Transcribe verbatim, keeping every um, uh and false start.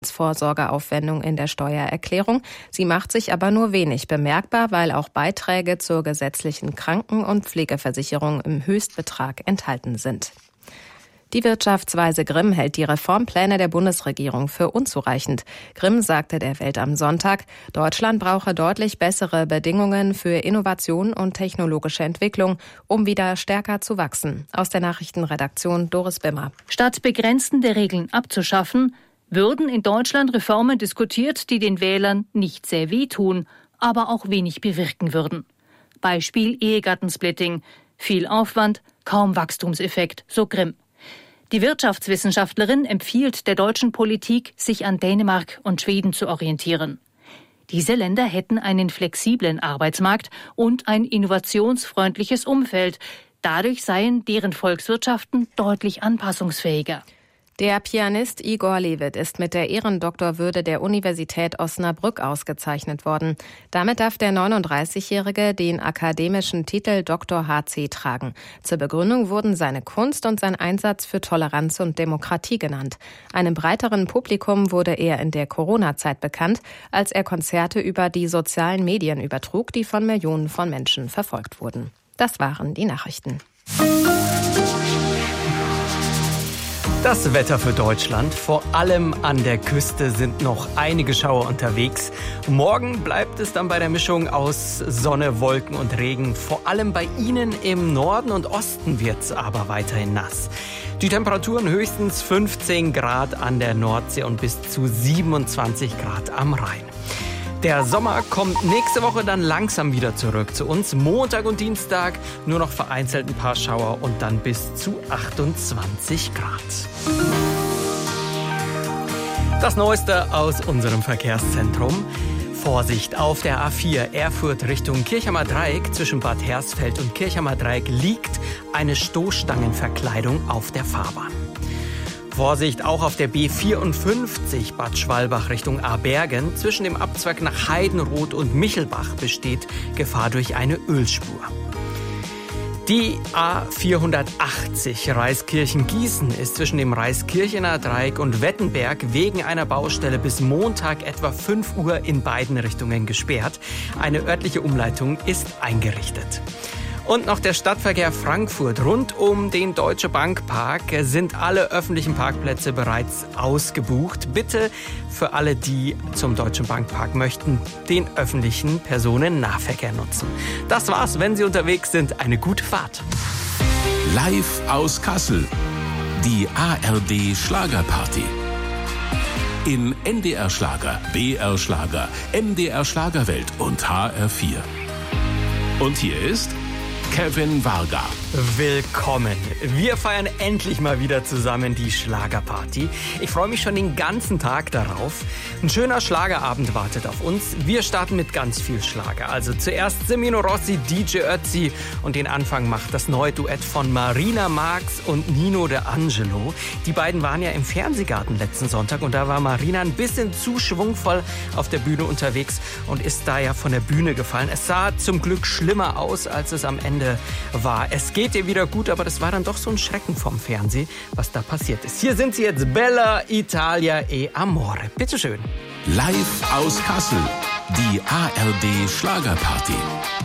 Vorsorgeaufwendung in der Steuererklärung. Sie macht sich aber nur wenig bemerkbar, weil auch Beiträge zur gesetzlichen Kranken- und Pflegeversicherung im Höchstbetrag enthalten sind. Die Wirtschaftsweise Grimm hält die Reformpläne der Bundesregierung für unzureichend. Grimm sagte der Welt am Sonntag, Deutschland brauche deutlich bessere Bedingungen für Innovation und technologische Entwicklung, um wieder stärker zu wachsen. Aus der Nachrichtenredaktion Doris Bimmer. Statt begrenzende Regeln abzuschaffen, würden in Deutschland Reformen diskutiert, die den Wählern nicht sehr wehtun, aber auch wenig bewirken würden. Beispiel Ehegattensplitting. Viel Aufwand, kaum Wachstumseffekt, so Grimm. Die Wirtschaftswissenschaftlerin empfiehlt der deutschen Politik, sich an Dänemark und Schweden zu orientieren. Diese Länder hätten einen flexiblen Arbeitsmarkt und ein innovationsfreundliches Umfeld. Dadurch seien deren Volkswirtschaften deutlich anpassungsfähiger. Der Pianist Igor Levit ist mit der Ehrendoktorwürde der Universität Osnabrück ausgezeichnet worden. Damit darf der neununddreißigjährige den akademischen Titel Doktor H C tragen. Zur Begründung wurden seine Kunst und sein Einsatz für Toleranz und Demokratie genannt. Einem breiteren Publikum wurde er in der Corona-Zeit bekannt, als er Konzerte über die sozialen Medien übertrug, die von Millionen von Menschen verfolgt wurden. Das waren die Nachrichten. Das Wetter für Deutschland. Vor allem an der Küste sind noch einige Schauer unterwegs. Morgen bleibt es dann bei der Mischung aus Sonne, Wolken und Regen. Vor allem bei Ihnen im Norden und Osten wird es aber weiterhin nass. Die Temperaturen höchstens fünfzehn Grad an der Nordsee und bis zu siebenundzwanzig Grad am Rhein. Der Sommer kommt nächste Woche dann langsam wieder zurück zu uns. Montag und Dienstag nur noch vereinzelt ein paar Schauer und dann bis zu achtundzwanzig Grad. Das Neueste aus unserem Verkehrszentrum. Vorsicht, auf der A vier Erfurt Richtung Kirchheimer Dreieck zwischen Bad Hersfeld und Kirchheimer Dreieck liegt eine Stoßstangenverkleidung auf der Fahrbahn. Vorsicht, auch auf der B vierundfünfzig Bad Schwalbach Richtung Abergen. Zwischen dem Abzweig nach Heidenroth und Michelbach besteht Gefahr durch eine Ölspur. Die A vierhundertachtzig Reiskirchen-Gießen ist zwischen dem Reiskirchener Dreieck und Wettenberg wegen einer Baustelle bis Montag etwa fünf Uhr in beiden Richtungen gesperrt. Eine örtliche Umleitung ist eingerichtet. Und noch der Stadtverkehr Frankfurt. Rund um den Deutsche Bank Park sind alle öffentlichen Parkplätze bereits ausgebucht. Bitte für alle, die zum Deutschen Bank Park möchten, den öffentlichen Personennahverkehr nutzen. Das war's, wenn Sie unterwegs sind. Eine gute Fahrt. Live aus Kassel. Die A R D Schlagerparty. In N D R Schlager, B R Schlager, M D R Schlagerwelt und H R vier. Und hier ist Kevin Varga. Willkommen. Wir feiern endlich mal wieder zusammen die Schlagerparty. Ich freue mich schon den ganzen Tag darauf. Ein schöner Schlagerabend wartet auf uns. Wir starten mit ganz viel Schlager. Also zuerst Semino Rossi, D J Ötzi und den Anfang macht das neue Duett von Marina Marx und Nino De Angelo. Die beiden waren ja im Fernsehgarten letzten Sonntag und da war Marina ein bisschen zu schwungvoll auf der Bühne unterwegs und ist da ja von der Bühne gefallen. Es sah zum Glück schlimmer aus, als es am Ende war. Es geht ihr wieder gut, aber das war dann doch so ein Schrecken vom Fernsehen, was da passiert ist. Hier sind sie jetzt, Bella Italia e Amore. Bitteschön. Live aus Kassel, die A R D Schlagerparty.